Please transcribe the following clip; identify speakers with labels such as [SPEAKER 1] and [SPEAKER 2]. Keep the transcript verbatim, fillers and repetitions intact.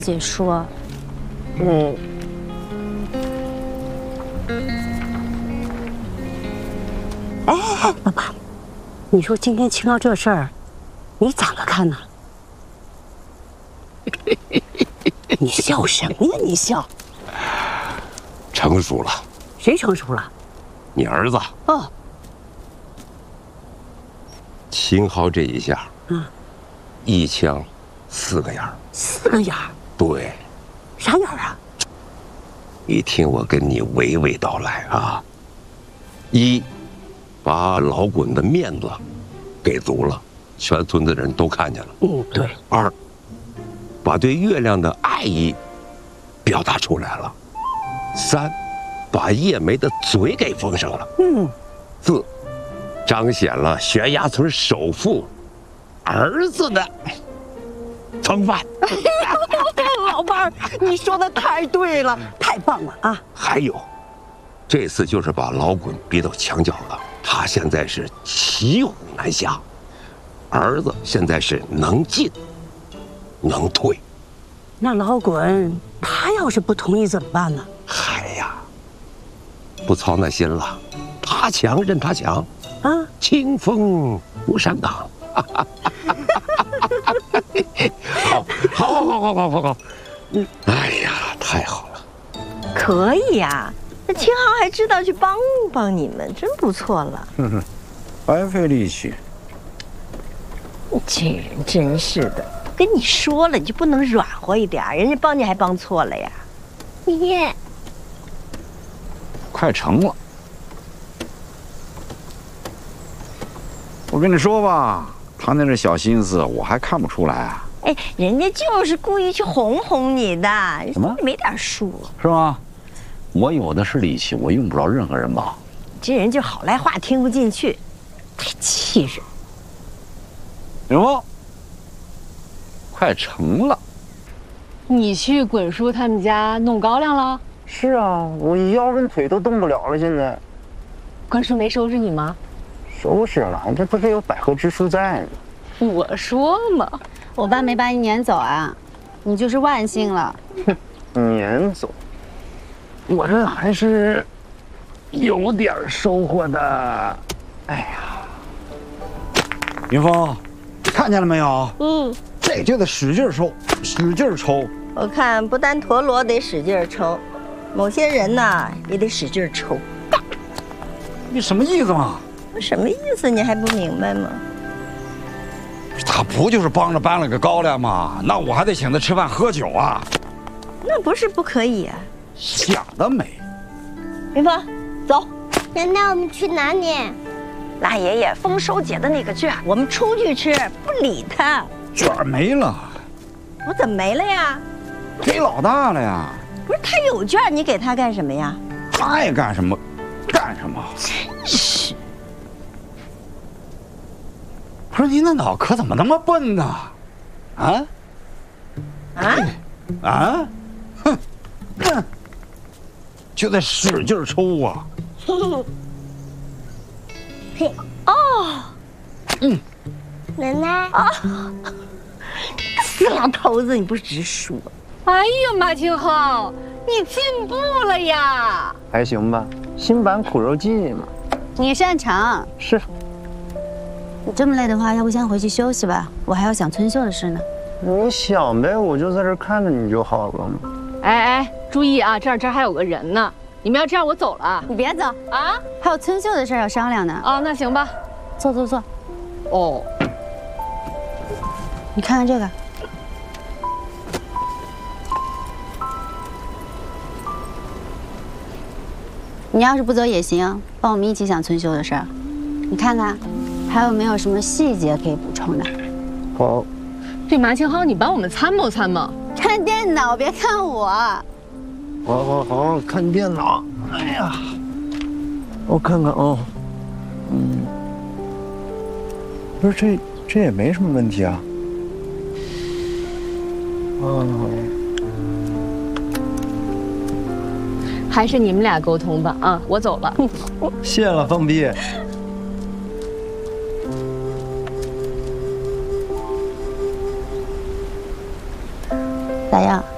[SPEAKER 1] 姐说，
[SPEAKER 2] 嗯，
[SPEAKER 1] 哎，爸爸，你说今天青瑶这事儿，你咋个看呢？你笑什么呀？你笑？
[SPEAKER 2] 成熟了。
[SPEAKER 1] 谁成熟了？
[SPEAKER 2] 你儿子。
[SPEAKER 1] 哦。
[SPEAKER 2] 秦昊这一下，
[SPEAKER 1] 嗯，
[SPEAKER 2] 一枪，四个眼儿。
[SPEAKER 1] 四个眼儿？
[SPEAKER 2] 对。
[SPEAKER 1] 啥眼儿啊？
[SPEAKER 2] 你听我跟你娓娓道来啊。一，把老滚的面子给足了，全村的人都看见了。
[SPEAKER 1] 嗯，对。
[SPEAKER 2] 二，把对月亮的爱意表达出来了。三，把叶梅的嘴给封上了。
[SPEAKER 1] 嗯。
[SPEAKER 2] 四，彰显了悬崖村首富儿子的风范。
[SPEAKER 1] 老伴儿，你说的太对了，太棒了啊！
[SPEAKER 2] 还有，这次就是把老滚逼到墙角了，他现在是骑虎难下，儿子现在是能进能退。
[SPEAKER 1] 那老滚他要是不同意怎么办呢？
[SPEAKER 2] 嗨呀，不操那心了，他强任他强啊，清风不上岗。好，好，好，好，好，好，好。嗯，哎呀，太好了。
[SPEAKER 3] 可以呀，那秦昊还知道去帮帮你们，真不错了。
[SPEAKER 4] 哼哼，白费力气。
[SPEAKER 3] 这人真是的，跟你说了，你就不能软和一点？人家帮你还帮错了呀。
[SPEAKER 5] 爷，
[SPEAKER 4] 快成了。我跟你说吧，他那点小心思我还看不出来啊。
[SPEAKER 3] 哎，人家就是故意去哄哄你的，
[SPEAKER 4] 什么
[SPEAKER 3] 没点数
[SPEAKER 4] 是吗？我有的是力气，我用不着任何人帮。
[SPEAKER 3] 这人就好赖话听不进去，太气人。
[SPEAKER 4] 哟，快成了！
[SPEAKER 6] 你去滚叔他们家弄高粱了？
[SPEAKER 7] 是啊，我腰跟腿都动不了了，现在。
[SPEAKER 6] 滚叔没收拾你吗？
[SPEAKER 7] 收拾了，这不是有百合之书在呢。
[SPEAKER 6] 我说嘛。
[SPEAKER 1] 我爸没把你撵走啊，你就是万幸了。
[SPEAKER 7] 哼，撵走，我这还是有点收获的。哎呀，
[SPEAKER 4] 云峰，看见了没有？
[SPEAKER 3] 嗯，
[SPEAKER 4] 这就得使劲抽，使劲抽。
[SPEAKER 3] 我看不但陀螺得使劲抽，某些人呐也得使劲抽。
[SPEAKER 4] 你什么意思嘛？
[SPEAKER 3] 什么意思？你还不明白吗？
[SPEAKER 4] 他不就是帮着搬了个高粱吗？那我还得请他吃饭喝酒啊？
[SPEAKER 3] 那不是不可以啊。
[SPEAKER 4] 想得美！
[SPEAKER 3] 云峰，走。
[SPEAKER 5] 奶奶，我们去哪里？
[SPEAKER 3] 拉爷爷丰收节的那个券，我们出去吃，不理他。
[SPEAKER 4] 券没了。
[SPEAKER 3] 我怎么没了呀？
[SPEAKER 4] 给老大了呀。
[SPEAKER 3] 不是他有券，你给他干什么呀？
[SPEAKER 4] 他爱干什么干什么。
[SPEAKER 3] 真是。
[SPEAKER 4] 不是您那脑壳怎么那么笨呢？啊？
[SPEAKER 3] 啊？
[SPEAKER 4] 啊？哼，哼，就得使劲抽啊！
[SPEAKER 5] 嘿，
[SPEAKER 3] 哦，
[SPEAKER 4] 嗯，
[SPEAKER 5] 奶奶
[SPEAKER 3] 啊，死老头子，你不是直说？
[SPEAKER 6] 哎呀，马清昊，你进步了呀！
[SPEAKER 7] 还行吧，新版苦肉计嘛。
[SPEAKER 1] 你擅长。
[SPEAKER 7] 是。
[SPEAKER 1] 你这么累的话，要不先回去休息吧，我还要想春秀的事呢。
[SPEAKER 7] 你想呗，我就在这看着你就好了嘛。
[SPEAKER 6] 哎哎，注意啊，这儿这儿还有个人呢，你们要这样我走了。
[SPEAKER 1] 你别走
[SPEAKER 6] 啊，
[SPEAKER 1] 还有春秀的事要商量呢。
[SPEAKER 6] 啊，那行吧，
[SPEAKER 1] 坐坐坐。
[SPEAKER 6] 哦，
[SPEAKER 1] 你看看这个。你要是不走也行，帮我们一起想春秀的事儿。你看看。还有没有什么细节可以补充的？
[SPEAKER 7] 好，
[SPEAKER 6] 这马清昊，你帮我们参谋参谋。
[SPEAKER 1] 看电脑，别看我。
[SPEAKER 7] 好，好，好，看电脑。哎呀，我看看啊，嗯，不是这这也没什么问题啊。啊，
[SPEAKER 6] 还是你们俩沟通吧。啊，我走了。
[SPEAKER 7] 谢了，放屁。
[SPEAKER 1] 咋样？